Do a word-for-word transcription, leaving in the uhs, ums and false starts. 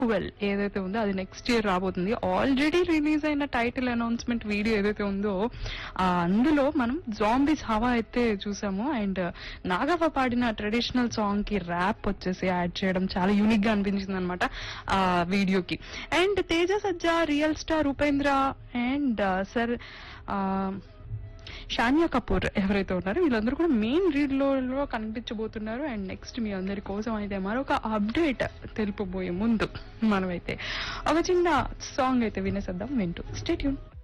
Well ఏదైతే ఉందో అది నెక్స్ట్ ఇయర్ రాబోతుంది. ఆల్రెడీ రిలీజ్ అయిన టైటిల్ అనౌన్స్మెంట్ వీడియో ఏదైతే ఉందో అందులో మనం జాంబీస్ హవా అయితే చూసాము. అండ్ నాగవ్వ పాడిన ట్రెడిషనల్ సాంగ్ కి ర్యాప్ వచ్చేసి యాడ్ చేయడం చాలా యూనిక్ గా అనిపించింది అనమాట ఆ వీడియోకి. And Teja Sajja, real star Upendra and sir Shaniya Kapoor ఎవరైతే ఉన్నారో వీళ్ళందరూ కూడా మెయిన్ లీడ్ లో కనిపించబోతున్నారు. అండ్ నెక్స్ట్ మీ అందరి కోసం అయితే మరొక అప్డేట్ తెలుపబోయే ముందు మనమైతే ఒక చిన్న సాంగ్ అయితే వినేసేద్దాం. వింటూ స్టే ట్యూన్.